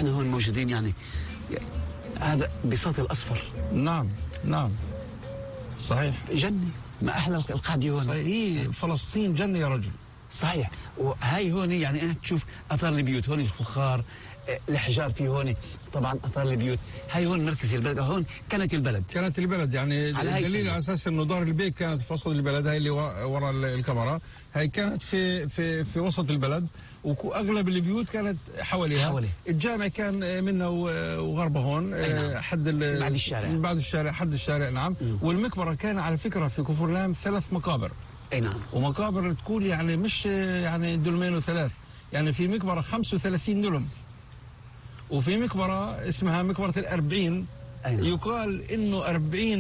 احنا هون موجودين يعني هذا بساط الأصفر. نعم نعم صحيح. جنة، ما أحلى القعدة هون. صحيح، فلسطين جنة يا رجل. صحيح. وهي هون يعني أنت تشوف أثار البيوت، هون الفخار، الحجار في هون، طبعا أثار البيوت. هاي هون مركز البلد، هون كانت البلد يعني الدليل على أساس إنه دار البيك كانت في وسط البلد. هاي اللي وراء الكاميرا، هاي كانت في وسط البلد، واغلب البيوت كانت حواليها. الجامع كان منا وغربه هون، بعد الشارع حد الشارع. نعم. والمقبره كان على فكره في كفر لام 3 مقابر. اي نعم. ومقابر تكون يعني مش يعني دلمين و3، يعني في مقبره 35 دلم، وفي مقبره اسمها مقبره ال40. يقال انه 40